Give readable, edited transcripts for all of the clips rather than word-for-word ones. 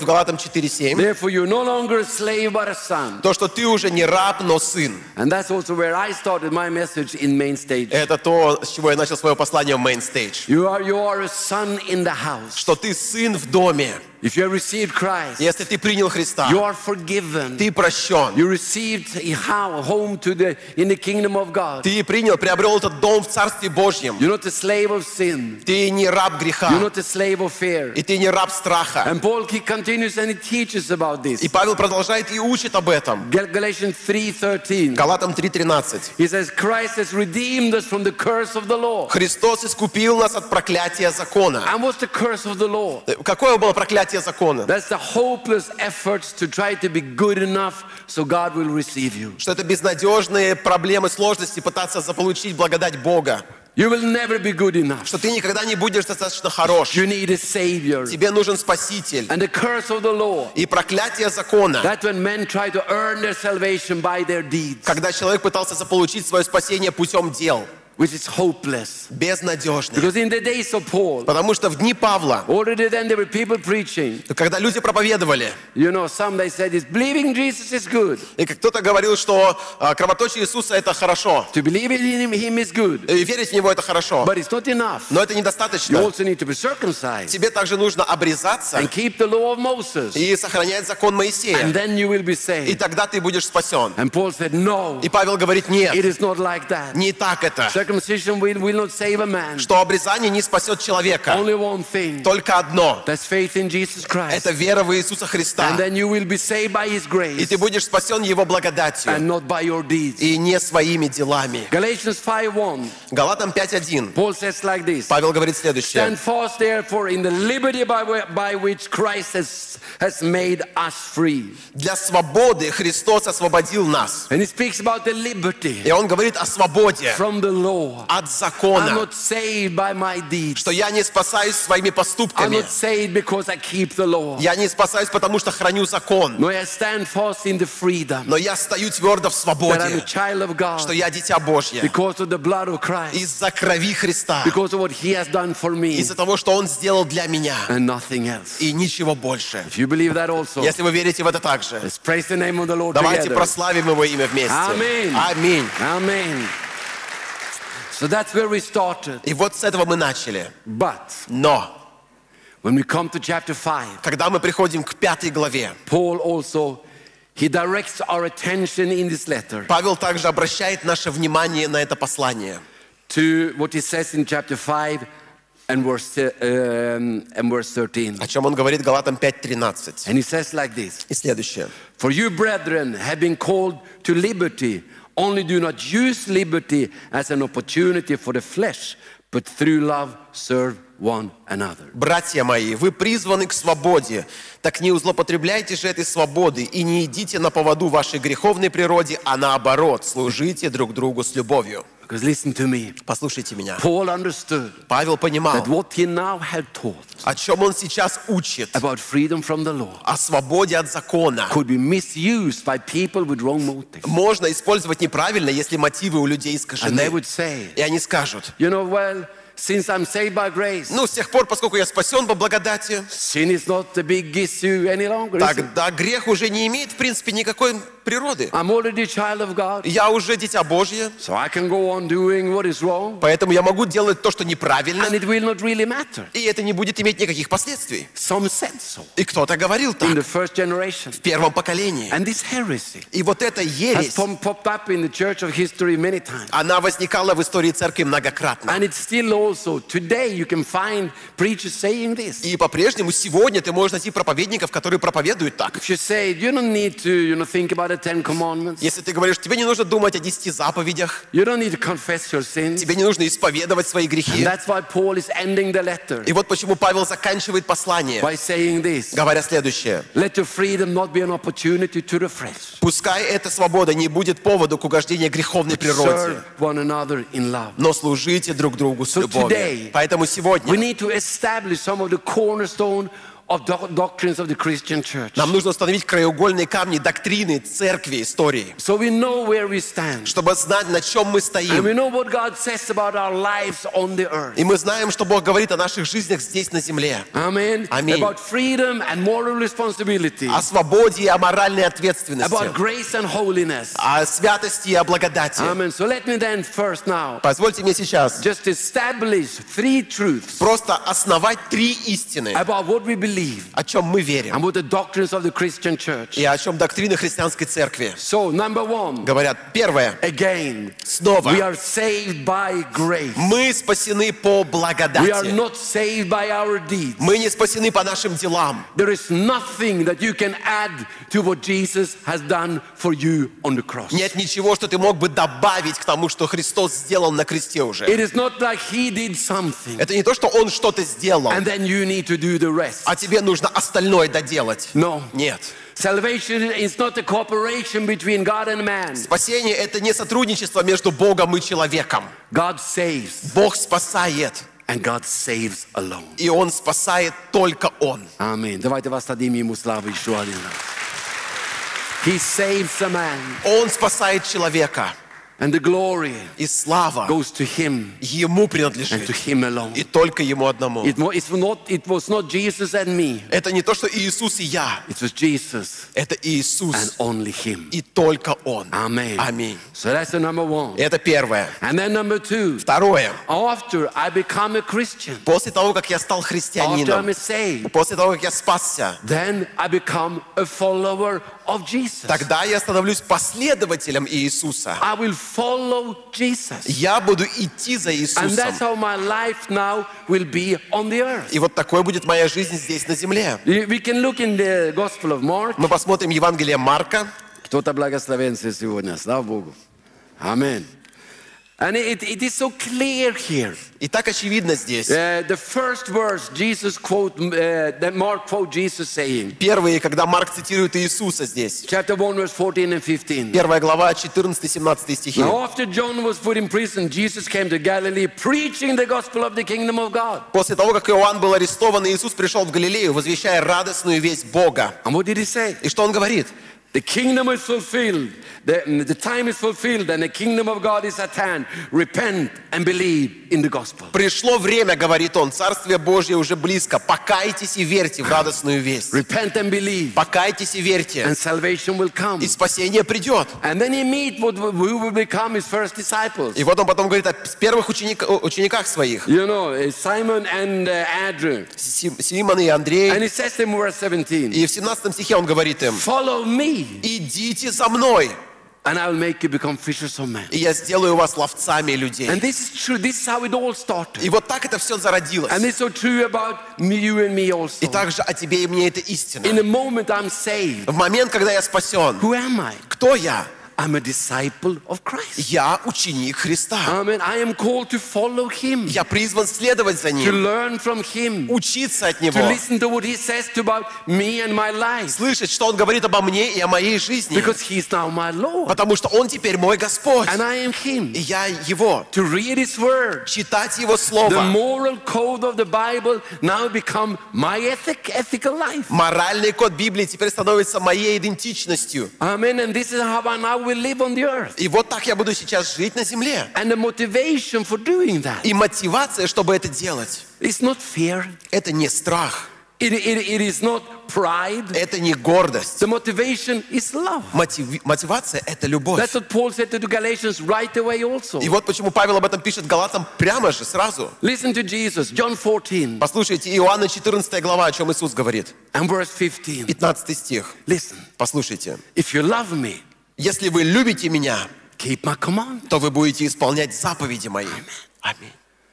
Галатам 4:7. Therefore you're no longer a slave but a son. То, что ты уже не раб, но сын. And that's also where I started my message in main stage. Это то, с чего я начал свое послание в main stage. You are a son in the house. Что ты сын в доме. If you have received Christ, Если ты принял Христа, you are forgiven. ты прощен. You received a home in the kingdom of God. Ты приобрел этот дом в Царстве Божьем. You're not a slave of sin. Ты не раб греха. You're not a slave of fear. И ты не раб страха. And Paul continues and he teaches about this. И Павел продолжает и учит об этом. Galatians 3:13. Галатам 3:13. He says, Christ has redeemed us from the curse of the law. Христос искупил нас от проклятия закона. And what's the curse of the law? Какое было проклятие закона? That's the hopeless efforts to try to be good enough so God will receive you. Что это безнадежные проблемы, сложности пытаться заполучить благодать Бога. You will never be good enough. Что ты никогда не будешь достаточно хорош. You need a savior. Тебе нужен Спаситель. And the curse of the law. И проклятие закона. That's when men try to earn their salvation by their deeds. Когда человек пытался заполучить свое спасение путем дел. Which is hopeless. Безнадежно. Because in the days of Paul, потому что в дни Павла, already then there were people preaching. Когда люди проповедовали, you know, some they said is believing Jesus is good. И кто-то говорил, что кровоточие Иисуса это хорошо. To believe in him is good. И верить в него это хорошо. But it's not enough. Но это недостаточно. You also need to be circumcised. Тебе также нужно обрезаться. And keep the law of Moses. И сохранять закон Моисея. And then you will be saved. И тогда ты будешь спасен. And Paul said, no. И Павел говорит, нет. It is not like that. Не так это. Circumcision will not save a man. Что обрезание не спасет человека. Only one thing. Только одно. That's faith in Jesus Christ. Это вера в Иисуса Христа. And then you will be saved by His grace. И ты будешь спасен Его благодатью. And not by your deeds. И не своими делами. Galatians 5:1. Галатам 5:1. Paul says like this. Павел говорит следующее. Stand fast therefore in the liberty by which Christ has made us free. Для свободы Христос освободил нас. And he speaks about the liberty. И он говорит о свободе. From the law. От закона. I'm not saved by my deeds. Что я не спасаюсь своими поступками. I'm not saved because I keep the law. Я не спасаюсь, потому что храню закон. No, I stand fast in the freedom. Но я стою твердо в свободе. That I'm a child of God. Что я дитя Божье. Because of the blood of Christ. Из-за крови Христа. Because of what He has done for me. Из-за того, что Он сделал для меня. And nothing else. И ничего больше. If you believe that also. Если вы верите в это также. Let's praise the name of the Lord Давайте together. прославим Его имя вместе. Аминь. Аминь. Amen. So that's where we started. И вот с этого мы начали. Но when we come to chapter 5, когда мы приходим к 5 главе, Paul also he directs our attention in this letter. Павел также обращает наше внимание на это послание. To what he says in chapter 5 and verse 13. О чем он говорит Галатам 5:13. And he says like this. И следующее. For you, brethren, have been called to liberty. Only do not use liberty as an opportunity for the flesh, but through love serve one another. Братья мои, вы призваны к свободе, так не злоупотребляйте же этой свободы и не идите на поводу вашей греховной природе, а наоборот, служите друг другу с любовью. Because listen to me. Послушайте меня. Paul understood Павел понимал, that what he now had taught о чем он сейчас учит, about freedom from the law, о свободе от закона, could be misused by people with wrong motives. можно использовать неправильно, если мотивы у людей искажены. And they would say, и они скажут, you know, well, since I'm saved by grace, с тех пор, поскольку я спасен по благодати, sin is not the big issue any longer. Тогда грех уже не имеет, в принципе, никакой природы. I'm already a child of God. Я уже дитя Божье. So I can go on doing what is wrong. Поэтому я могу делать то, что неправильно. And it will not really matter. И это не будет иметь никаких последствий. Some said so. И кто-то говорил так. In the first generation. В первом поколении. And this heresy И вот эта ересь, has popped up in the church of history many times. она возникала в истории церкви многократно. And it's still also today you can find preachers saying this. И по-прежнему сегодня ты можешь найти проповедников, которые проповедуют так. If you say you don't need to, think about the 10 commandments. Если ты говоришь, тебе не нужно думать о 10 заповедях. You don't need to confess your sins. Тебе не нужно исповедовать свои грехи. And that's why Paul is ending the letter. И вот почему Павел заканчивает послание, by saying this. говоря следующее. Let your freedom not be an opportunity to refresh. Пускай эта свобода не будет поводу к угождению греховной природе. Serve one another in love. Но служите друг другу с любовью. Today, Поэтому сегодня we need to establish some of the cornerstone of doctrines of the Christian church. Нам нужно установить краеугольные камни доктрины церкви, истории, So we know where we stand. чтобы знать, на чем мы And стоим. we know what God says about our lives on the earth. И мы знаем, что Бог говорит о наших жизнях здесь, на земле. Amen. Аминь. About freedom and moral responsibility. О свободе и о моральной ответственности. About grace and holiness. О святости и о благодати. Amen. So let me then first now Позвольте мне сейчас just establish three truths просто основать 3 истины, about what we believe о чем мы верим, and what the doctrines of the Christian church. и о чем доктрины христианской церкви. So number one, Говорят, первое, again, снова, we are saved by grace. мы спасены по We are благодати. not saved by our deeds. Мы не спасены по нашим делам. There is nothing that you can add to what Jesus has done for you on the cross. Нет ничего, что ты мог бы добавить к тому, что Христос сделал на кресте уже. It is not like he did something Это не то, что Он что-то сделал, and then you need to do the rest. а тебе нужно остальное доделать. No. Нет. Salvation is not a cooperation between God and man. Спасение — это не сотрудничество между Богом и человеком. God saves Бог спасает, and God saves alone. и Он спасает только Он. Amen. Давайте воздадим ему славу еще один раз. He saves a man Он спасает человека, and the glory и слава goes to him Ему and to принадлежит, him alone. и только Ему одному. It was not Jesus and me. Это не то, что Иисус и я, It was Jesus это and Иисус, only him. и только Он. Amen. Аминь. So that's the number one. Это первое. And then number two, Второе. after I become a Christian, После того, как я стал after христианином, I'm saved, после того, как я спасся, then I become a follower of Jesus. тогда я становлюсь последователем Иисуса. I will follow Jesus. Я буду идти за And Иисусом. that's how my life now will be on the earth. И вот такой будет моя жизнь здесь, на земле. We can look in the Gospel of Mark. Мы посмотрим Евангелие Марка. Кто-то благословен сегодня, слава Богу. Amen. And it is so clear here. И так очевидно здесь. The first verse, that Mark quote Jesus saying, Первые, когда Марк цитирует Иисуса здесь. chapter 1, verse 14 and 15. Первая глава, 14-17 стихи. Now after John was put in prison, Jesus came to Galilee preaching the gospel of the kingdom of God. После того, как Иоанн был арестован, Иисус пришел в Галилею, возвещая радостную весть Бога. And what did he say? И что Он говорит? The kingdom is fulfilled. The time is fulfilled and the kingdom of God is at hand. Repent and believe in the gospel. Пришло время, говорит Он, Царствие Божье уже близко. Покайтесь и верьте в радостную весть. Repent and believe Покайтесь и верьте, and salvation will come. и спасение придет. And then he meet who will become his first disciples. И вот Он потом говорит о первых учениках своих. You know, Simon and Andrew. Симон и Андрей. And he says to them in verse 17, И в 17 стихе Он говорит им: follow me идите за мной, and I will make you become fishers of men. и я сделаю вас ловцами людей. And this is true. This is how it all started. И вот так это все зародилось. And it's so true about you and me also. И также о тебе и мне это In истина. the moment I'm saved, В момент, когда я спасен, who am I? кто я? I'm a disciple of Christ. Я ученик Христа. Amen. I am called to follow Him, Я призван следовать за to Ним, learn from Him, учиться от to Него, listen to what He says about me and my life, слышать, что Он говорит обо мне и о моей жизни. because He's now my Lord, Потому что Он теперь мой Господь, and I am Him. и я Его. To read His Word, Читать Его the Слово. moral code of the Bible now become my ethical life. Моральный код Библии теперь становится моей идентичностью. Amen. And this is how I now will live on the earth. И вот так я буду сейчас жить на земле. And the motivation for doing that И мотивация, чтобы это делать, is not fear. это не страх, It is not pride. это не гордость. The motivation is love. Мотивация — это любовь. That's what Paul said to the Galatians right away also. И вот почему Павел об этом пишет Галатам прямо же, сразу. Listen to Jesus, John 14 Послушайте, Иоанна 14 глава, о чем Иисус говорит. and verse 15. 15 стих. Listen, Послушайте. if you love me, Если вы любите меня, keep my command. то вы будете исполнять заповеди мои. Аминь.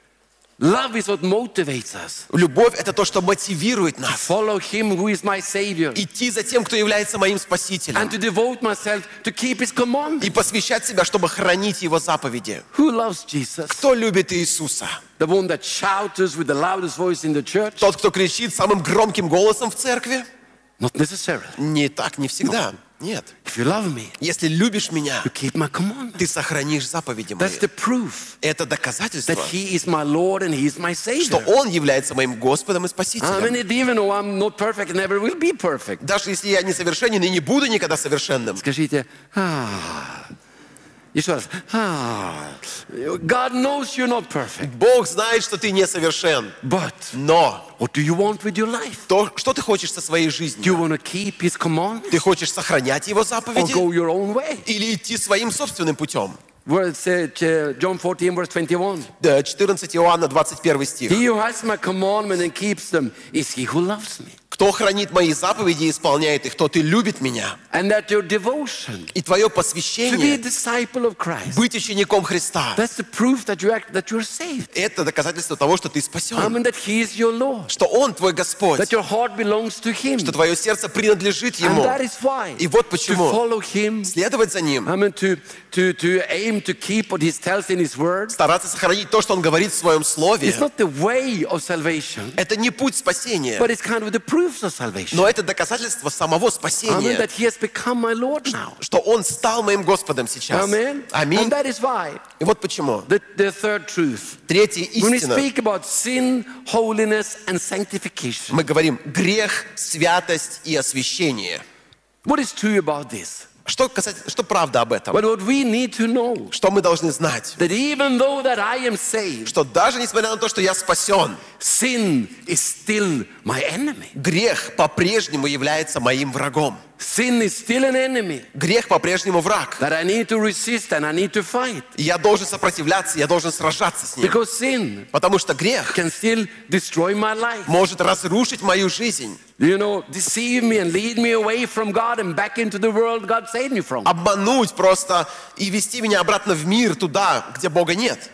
Love is what motivates us. Любовь — это то, что мотивирует нас. Follow Him who is my Savior. Идти за тем, кто является моим And спасителем. to devote myself to keep His command. И посвящать себя, чтобы хранить Его заповеди. Who loves Jesus? Кто любит Иисуса? The one that shouts with the loudest voice in the church? Тот, кто кричит самым громким голосом в церкви? Not necessarily. Не так, не всегда. Нет. If you love me, Если любишь меня, you keep my commandments. ты сохранишь заповеди мои. That's the proof Это доказательство, that He is my Lord and He is my что Savior. Он является моим Господом и I Спасителем. mean, even though I'm not perfect and never will be perfect. Даже если я несовершенен и не буду никогда совершенным. Скажите, еще раз, God knows you're not perfect, Бог знает, что ты несовершен. but Но what do you want with your life? то, что ты хочешь со своей Do жизнью? you want to keep His command Ты хочешь сохранять Его or заповеди go your own way? или идти своим собственным путем? Where it said, John 14, verse 21. Да, 14 Иоанна, 21 стих. He who has my commandment and keeps them is he who loves me. Кто хранит мои заповеди и исполняет их, тот и любит меня. And that your devotion И твое to be a посвящение disciple of Christ, быть учеником Христа that's the proof that you're saved. это доказательство того, что ты I спасен. mean, that He is your Lord, Что Он твой Господь. that your heart belongs to Him. Что твое сердце принадлежит And Ему. that is why И вот to почему. follow Him, Следовать за Ним. I mean, to aim to keep what He tells in His Word, Стараться сохранить то, что Он говорит в Своем Слове. it's not the way of salvation, Это не путь спасения. but it's kind of the proofs of salvation. Но это доказательство самого I mean, спасения. that He has become my Lord now. Что Он стал моим Господом сейчас. Amen. And Аминь. that is why И вот почему. the third truth. Третья When we истина. speak about sin, holiness, and sanctification, Мы говорим грех, святость и освящение. what is true about this? Что правда об этом? But what we need to know, Что мы должны знать? that even though that I am saved, Что даже несмотря на то, что я спасен, sin is still my enemy. грех по-прежнему является моим врагом. Sin is still an enemy Грех по-прежнему враг. that I need to resist and I need to fight. И я должен сопротивляться, я должен сражаться с ним. Because sin Потому что грех can still destroy my life. может разрушить мою жизнь, You know, deceive me and lead me away from God and back into the world God saved me from. обмануть просто и вести меня обратно в мир, туда, где Бога нет.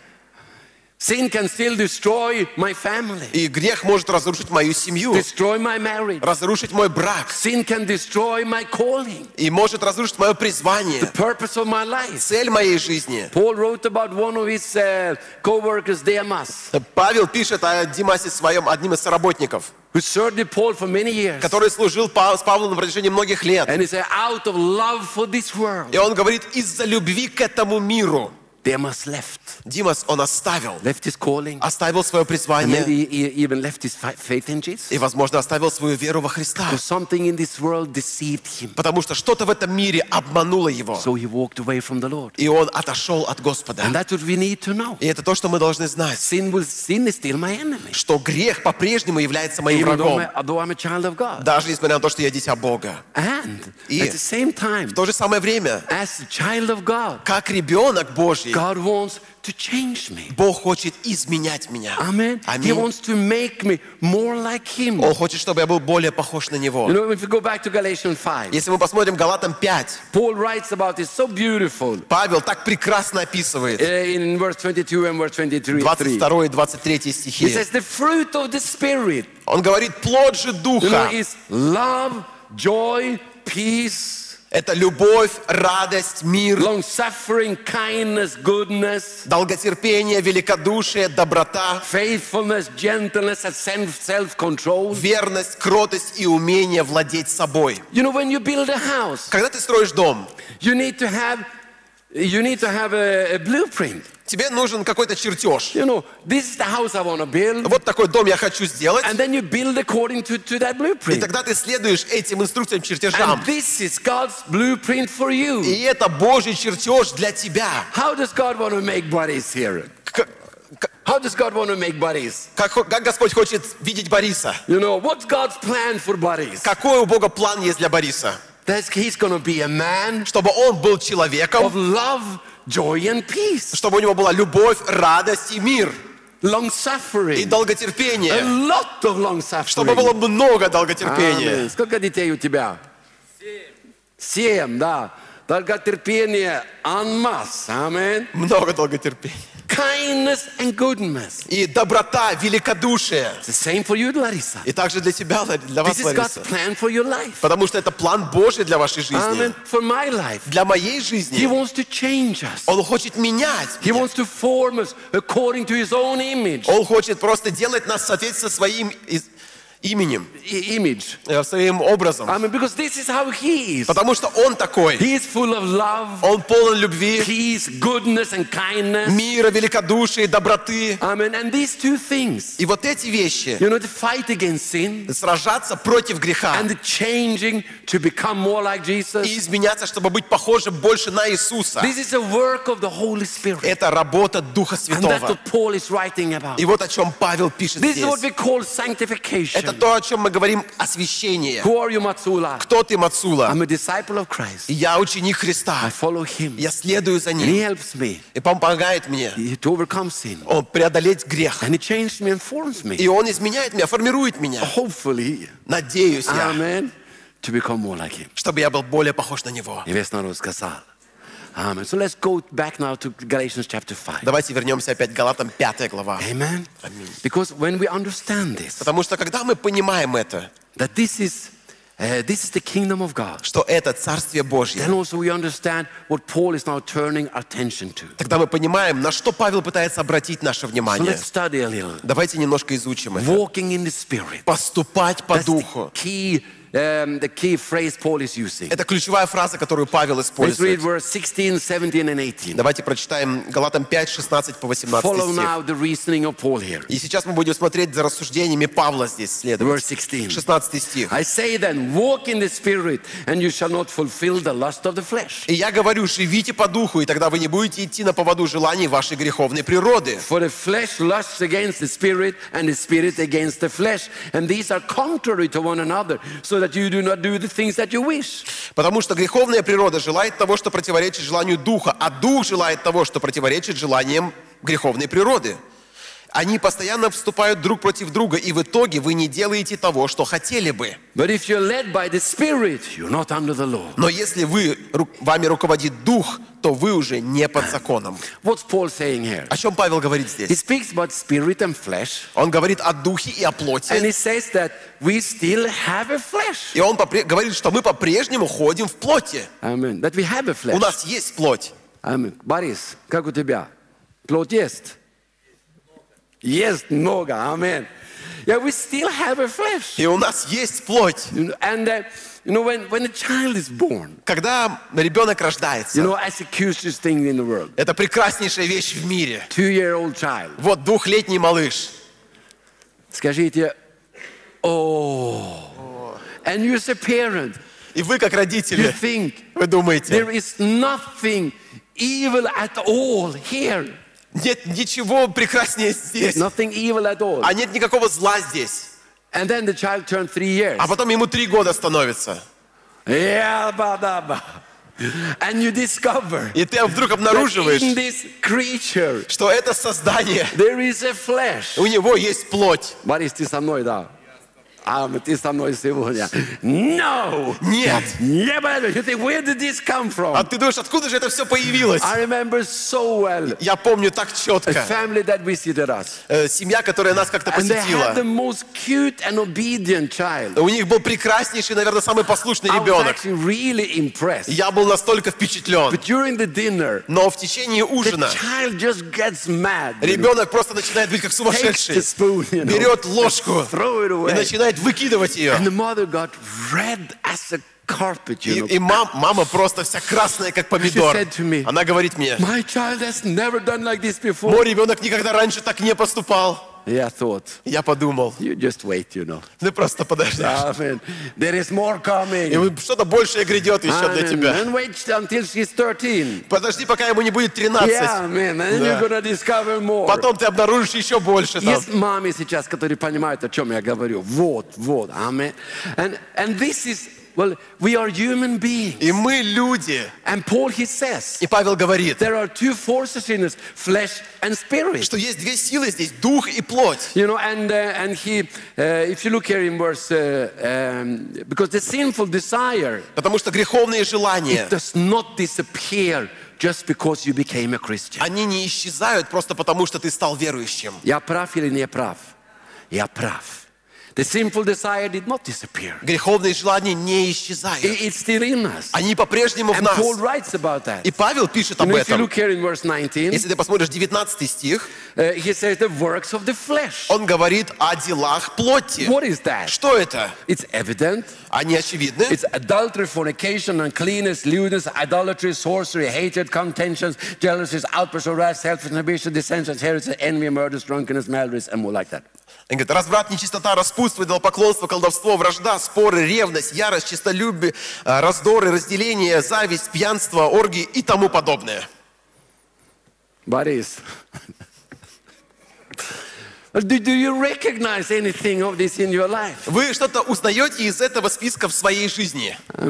Sin can still destroy my family, И грех может разрушить мою семью, destroy my marriage. разрушить мой брак, Sin can destroy my calling, и может разрушить мое призвание, purpose of my life. цель моей жизни. Paul wrote about one of his co-workers, Demas, Павел пишет о Димасе своем, одним из соработников, who served Paul for many years. который служил с Павлом на протяжении многих лет. And he said, out of love for this world, И он говорит, из-за любви к этому миру Demas left Димас, он оставил his calling, свое and призвание maybe he even left his faith in Jesus. и, возможно, оставил свою веру во Христа. Because something in this world deceived him. Потому что что-то в этом мире обмануло его. So he walked away from the Lord. И он отошел от Господа. And that's what we need to know. И это то, что мы должны знать. Sin is still my enemy. Что грех по-прежнему является моим Even врагом. though I'm a child of God. Даже несмотря на то, что я дитя Бога. And И at the same time, в то же самое время, as a child of God, как ребенок Божий, God wants to change me. Бог хочет изменять меня. Amen. He Аминь. wants to make me more like Him. Он хочет, чтобы я был более похож на Него. You know, if you go back to Galatians 5, Если мы посмотрим Галатам 5, Paul writes about it so beautiful Павел так прекрасно описывает in verse 22 and verse 23. 22 и 23 He стихи. says, the fruit of the Spirit, Он говорит, плод же you know, Духа is love, joy, peace, – это любовь, радость, мир, long-suffering, kindness, goodness, долготерпение, великодушие, доброта, faithfulness, gentleness, and self-control. верность, кротость и умение владеть собой. You know, when you build a house, Когда ты строишь дом, you need to have a blueprint. тебе нужен какой-то чертеж. You know, this is the house I want to build. Вот такой дом я хочу сделать. And then you build according to that И blueprint. тогда ты следуешь этим инструкциям, чертежам. And this is God's blueprint for you. И это Божий чертеж для тебя. How does God want to make bodies here? К- How does God want to make bodies? Как Господь хочет видеть Бориса? You know, what's God's plan for bodies? Какой у Бога план есть для Бориса? That he's going to be a man Чтобы он был of человеком, love, joy, and peace. чтобы у него была любовь, радость и мир, и Long-suffering. A долготерпение. lot of Чтобы long-suffering. было много Amen. долготерпения. Сколько детей у тебя? 7, да. Долготерпение en masse. Amen. Много долготерпения. Kindness and goodness. И доброта, великодушие. It's the same for you, Larissa. И также для тебя, для вас, This is God's Лариса. plan for your life. Потому что это план Божий для вашей жизни. Amen. For my life. Для моей He жизни. wants to change us. Он хочет менять. He wants to form us according to His own image. Он хочет просто делать нас в соответствии со своим именем, image. своим образом. I mean, because this is how he is. Потому что Он такой. He is full of love, Он полон любви, peace, goodness, and kindness. мира, великодушия, доброты. I mean, and these two things, И вот эти вещи, you know, the fight against sin сражаться против греха and the changing to become more like Jesus. и изменяться, чтобы быть похожим больше на Иисуса. This is a work of the Holy Spirit. Это работа Духа And that's Святого. what Paul is writing about. И вот о чем Павел пишет This is what здесь. we call sanctification. Это то, о чем мы говорим, освящение. Who are you, Matsula? Кто ты, Мацула? I'm a disciple of Christ. Я ученик I Христа. follow him. Я следую за And he Ним. helps me И помогает мне to overcome sin. Он преодолеть грех. And he changed me and forms me. И Он изменяет меня, формирует меня. Hopefully, Надеюсь я, amen, to become more like him. чтобы я был более похож на Него. И весь народ сказал. Amen. So let's go back now to Galatians chapter 5. Давайте вернемся опять к Галатам, 5 глава. Amen. Because when we understand this, Потому что когда мы понимаем это, that this is the kingdom of God, что это Царствие Божье, then also we understand what Paul is now turning attention to. тогда мы понимаем, на что Павел пытается обратить наше So внимание. let's study a little. Давайте немножко изучим это. Walking in the Spirit. Поступать по That's Духу. the key phrase Paul is using. Это ключевая фраза, которую Павел Let's read использует. verse 16, 17, and 18. Давайте прочитаем Галатам 5, 16 по 18 Follow стих. now the reasoning of Paul here. И сейчас мы будем смотреть за рассуждениями Павла здесь, следовать. Verse 16. 16 стих. I say then, walk in the Spirit, and you shall not fulfill the lust of the flesh. «И я говорю, живите по Духу, и тогда вы не будете идти на поводу желаний вашей греховной природы. For the flesh lusts against the Spirit, and the Spirit against the flesh. And these are contrary to one another, so that you do not do the things that you wish. Потому что греховная природа желает того, что противоречит желанию Духа, а Дух желает того, что противоречит желаниям греховной природы. Они постоянно вступают друг против друга, и в итоге вы не делаете того, что хотели бы. But if you're led by the Spirit, you're not under the law. Но если вами руководит Дух, то вы уже не под законом». What's Paul saying here? О чем Павел говорит He здесь? speaks about spirit and flesh, Он говорит о Духе и о and плоти. he says that we still have a flesh. И он говорит, что мы по-прежнему ходим в плоти. Amen. That we have a У flesh. нас есть плоть. Amen. Борис, как у тебя? Плоть есть? Есть много. Amen. Yeah, we still have a flesh. И у нас есть плоть. And when a child is born, Когда ребенок you рождается, know, as the cutest thing in the world, это прекраснейшая вещь в мире. 2-year-old child. Вот 2-летний малыш. Скажите, oh. And you as a parent, И вы, как you родители, think вы думаете, there is nothing evil at all here. нет ничего прекраснее здесь, Nothing evil at all. а нет никакого зла здесь. And then the child turned 3 years. А потом ему 3 года становится. Yeah, ba-da-ba. And you discover И ты вдруг that in обнаруживаешь, this creature что это создание, there is a flesh. у него есть плоть. Борис, ты со мной, да? Ты со мной сегодня. No! Нет. Never. You think, where did this come from? А ты думаешь, откуда же это все появилось? I remember so well Я помню так a четко. family that visited us. Семья, которая нас как-то And they had the посетила. most cute and obedient child. У них был прекраснейший, наверное, самый послушный I was ребенок. actually really impressed. Я был настолько впечатлен. But during the dinner, Но в течение the ужина child just gets mad. You know, ребенок просто начинает быть как takes сумасшедший. the spoon, you know, Берет ложку throw it и away. начинает выкидывать ее. And the mother got red as a carpet, you know. И мама просто вся красная, как помидор. She said to me, Она говорит мне, My child has never done like this before. мой ребенок никогда раньше так не поступал. Yeah, I thought, Я подумал, you just wait, you know. ну просто подожди. Amen. There is more coming. И что-то большее грядет еще для тебя. And wait until she's 13. Подожди, пока ему не будет 13. Yeah, man. And then Да. you're gonna discover more. Потом ты обнаружишь еще больше там. Есть мамы сейчас, которые понимают, о чем я говорю. Вот. Amen. And this is, well, we are human beings. И мы люди. And Paul, he says, И Павел говорит, there are two forces in us, flesh and spirit. что есть 2 силы здесь, дух и плоть. You know, and he, if you look here in verse, because the sinful desire Потому что греховные желания, does not disappear just because you became a Christian. они не исчезают просто потому, что ты стал верующим. Я прав или не прав? Я прав. The sinful desire did not disappear. Греховные желания не исчезают. It's still in us. Они по-прежнему в And нас. Paul writes about that. И Павел пишет You об know, if you этом. look here in verse 19, Если ты посмотришь 19 стих, he says the works of the flesh. он говорит о делах плоти. What is that? Что это? It's evident. Они очевидны. It's adultery, fornication, uncleanness, lewdness, idolatry, sorcery, hatred, contentions, jealousies, outbursts of wrath, selfish ambition, dissensions, heresies, envy, murders, drunkenness, malice, and more like that. Он говорит, разврат, нечистота, распутство, идолопоклонство, колдовство, вражда, споры, ревность, ярость, честолюбие, раздоры, разделение, зависть, пьянство, оргии и тому подобное. Buddies, do you recognize anything of this in your life? Вы что-то узнаете из этого списка в своей жизни?